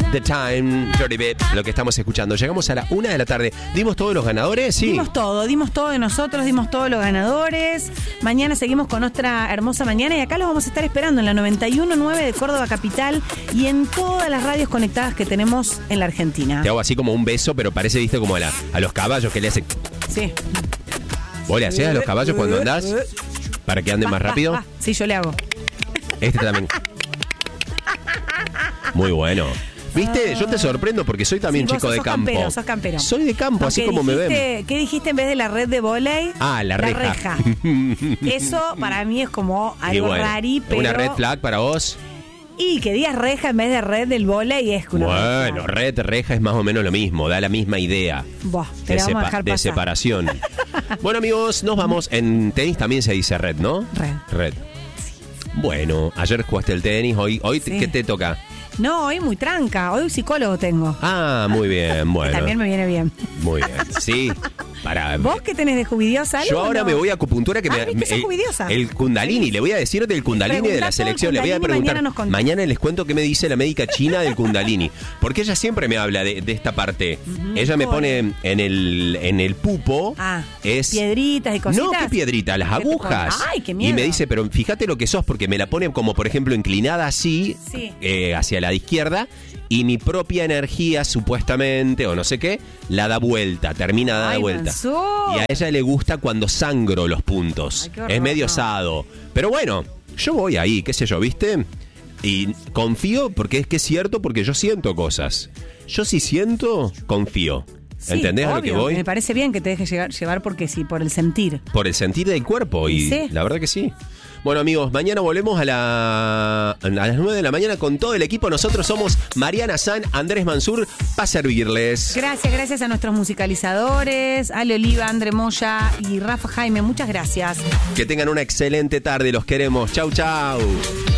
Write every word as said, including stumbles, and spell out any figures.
The Time, Dirty Bit, lo que estamos escuchando. Llegamos a la una de la tarde. ¿Dimos todos los ganadores? Sí. Dimos todo, dimos todo de nosotros, dimos todos los ganadores. Mañana seguimos con otra hermosa mañana y acá los vamos a estar esperando en la noventa y uno punto nueve de Córdoba Capital y en todas las radios conectadas que tenemos en la Argentina. Te hago así como un beso, pero parece, viste, como a, la, a los caballos que le hacen. Sí. ¿Vos le hacés a los caballos cuando andás? ¿Para que anden más rápido? Va, va. Sí, yo le hago. Este también. Muy bueno. ¿Viste? Yo te sorprendo porque soy también Sí, chico vos de sos campo. campero, sos campero. Soy de campo, No, así ¿qué como me dijiste- ven. ¿Qué dijiste en vez de la red de vóley? Ah, la reja. Eso para mí es como Y algo bueno, rarí, pero... ¿una red flag para vos? Y que digas reja en vez de red del vóley es una red Bueno, flag. red, reja es más o menos lo mismo, da la misma idea. Buah, te De, la vamos a sepa- dejar de pasar. separación. Bueno, amigos, nos vamos. En tenis también se dice red, ¿no? Red. Red. Bueno, ayer jugaste el tenis, hoy, hoy Sí. ¿qué te toca? No, hoy muy tranca, hoy psicólogo tengo. Ah, muy bien, bueno. También me viene bien. Muy bien, sí. Para, ¿Vos qué tenés de juvidiosa? yo ahora me voy a acupuntura que Ah, me, viste, sos el, juvidiosa. el Kundalini, le voy a decir del Kundalini de Preguntá la por selección, le voy a Kundalini, preguntar. mañana nos contás. Mañana les cuento qué me dice la médica china del Kundalini, porque ella siempre me habla de, de esta parte. Ella me pone en el en el pupo Ah, es piedritas y cositas. No, qué piedrita, las ¿Qué te agujas. pone? Ay, qué miedo. Y me dice, pero fíjate lo que sos, porque me la pone como, por ejemplo, inclinada así, Sí. eh, hacia la izquierda, y mi propia energía, supuestamente, o no sé qué, la da vuelta, termina de dar Ay, vuelta. Mansur. Y a ella le gusta cuando sangro los puntos. Ay, qué horror, es medio no. osado. Pero bueno, yo voy ahí, qué sé yo, ¿viste? Y confío, porque es que es cierto, porque yo siento cosas. Yo si siento, confío. Sí, ¿Entendés a lo que obvio, voy? Me parece bien que te dejes llegar, llevar porque sí, por el sentir. Por el sentir del cuerpo y Sí. la verdad que sí. Bueno, amigos, mañana volvemos a, la, a las nueve de la mañana con todo el equipo. Nosotros somos Mariana San, Andrés Mansur, para servirles. Gracias, gracias a nuestros musicalizadores, Ale Oliva, André Moya y Rafa Jaime. Muchas gracias. Que tengan una excelente tarde, los queremos. Chau, chau.